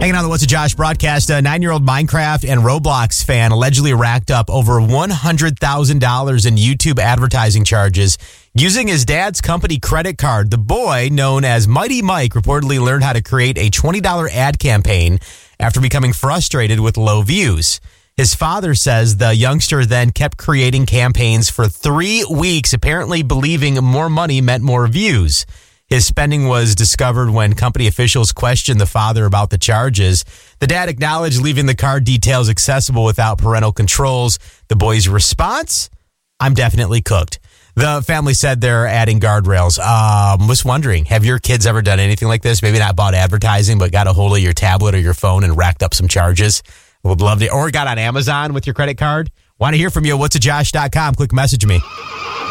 Hanging on the What's a Josh broadcast, a 9-year-old Minecraft and Roblox fan allegedly racked up over $100,000 in YouTube advertising charges using his dad's company credit card. The boy, known as Mighty Mike, reportedly learned how to create a $20 ad campaign after becoming frustrated with low views. His father says the youngster then kept creating campaigns for 3 weeks, apparently believing more money meant more views. His spending was discovered when company officials questioned the father about the charges. The dad acknowledged leaving the card details accessible without parental controls. The boy's response? I'm definitely cooked. The family said they're adding guardrails. Was wondering, have your kids ever done anything like this? Maybe not bought advertising, but got a hold of your tablet or your phone and racked up some charges? Would love to. Or got on Amazon with your credit card? Want to hear from you. Whatsajosh.com. Click message me.